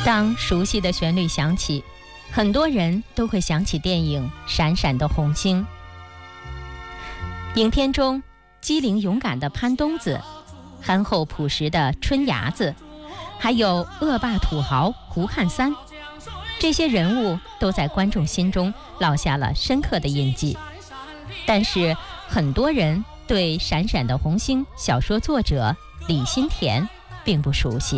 当熟悉的旋律响起，很多人都会想起电影《闪闪的红星》。影片中机灵勇敢的潘冬子，憨厚朴实的春伢子，还有恶霸土豪胡汉三，这些人物都在观众心中烙下了深刻的印记。但是很多人对《闪闪的红星》小说作者李新田并不熟悉。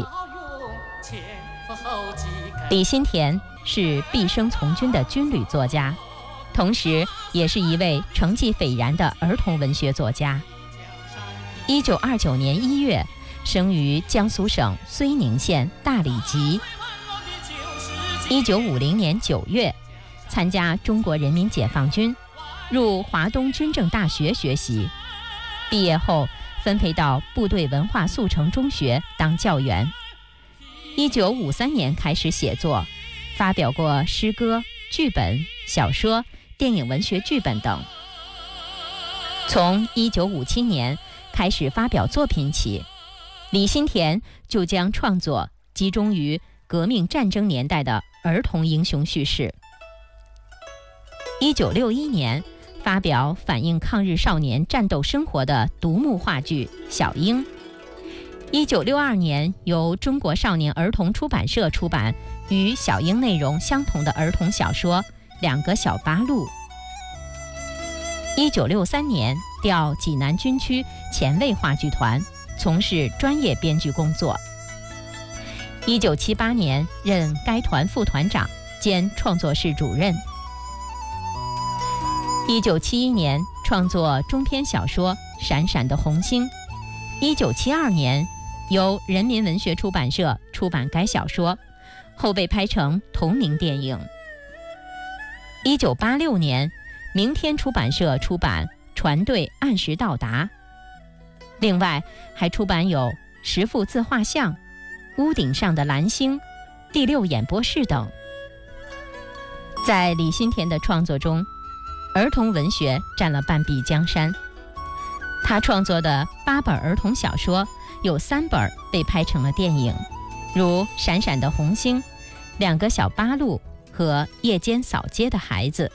李新田是毕生从军的军旅作家，同时也是一位成绩斐然的儿童文学作家。1929年1月生于江苏省睢宁县大理集。1950年9月参加中国人民解放军，入华东军政大学学习，毕业后分配到部队文化速成中学当教员。1953年开始写作，发表过诗歌、剧本、小说、电影文学剧本等。从1957年开始发表作品起，李新田就将创作集中于革命战争年代的儿童英雄叙事。1961年发表反映抗日少年战斗生活的独幕话剧《小英》。1962年由中国少年儿童出版社出版与小英内容相同的儿童小说《两个小八路》。1963年调济南军区前卫话剧团，从事专业编剧工作。1978年任该团副团长兼创作室主任。1971年创作中篇小说《闪闪的红星》。1972年由人民文学出版社出版该小说，后被拍成同名电影。1986年明天出版社出版《船队按时到达》，另外还出版有《十幅自画像》《屋顶上的蓝星》《第六演播室》等。在李新田的创作中，儿童文学占了半壁江山。他创作的8本儿童小说有3本被拍成了电影，如《闪闪的红星》《两个小八路》和《夜间扫街的孩子》。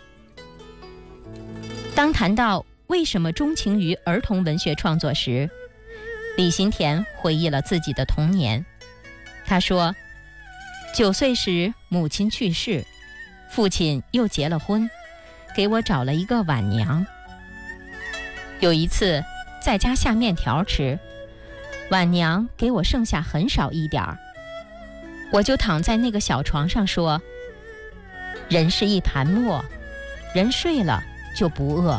当谈到为什么钟情于儿童文学创作时，李新田回忆了自己的童年。他说，9岁时母亲去世，父亲又结了婚，给我找了一个晚娘。有一次在家下面条吃，晚娘给我剩下很少一点儿，我就躺在那个小床上说，人是一盘沫，人睡了就不饿。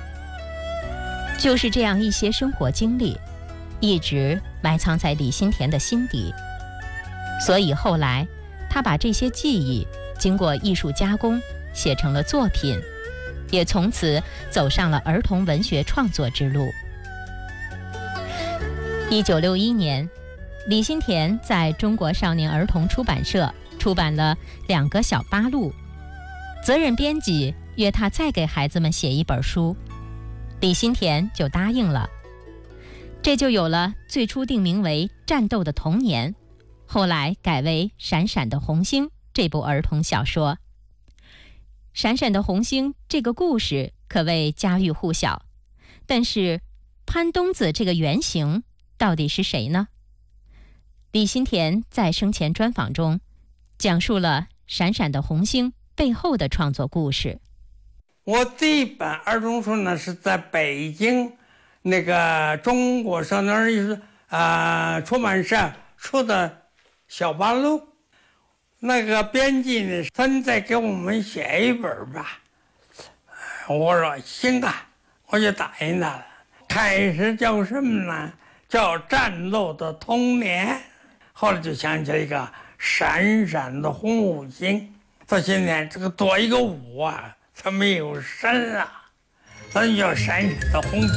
就是这样一些生活经历，一直埋藏在李新田的心底。所以后来他把这些记忆经过艺术加工写成了作品，也从此走上了儿童文学创作之路。1961年，李新田在中国少年儿童出版社出版了《两个小八路》，责任编辑约他再给孩子们写一本书，李新田就答应了。这就有了最初定名为《战斗的童年》，后来改为《闪闪的红星》这部儿童小说。《闪闪的红星》这个故事可谓家喻户晓，但是潘冬子这个原型到底是谁呢？李新田在生前专访中讲述了《闪闪的红星》背后的创作故事。 我第一本儿童书呢是在北京那个中国少年儿艺术出版社出的小八路。那个编辑呢，说你再给我们写一本吧。我说行啊，我就答应他了。开始叫什么呢？叫《战斗的童年》，后来就想起了一个闪闪的红五星。到现在这个多一个五啊，它没有神啊，咱就叫闪闪的红星。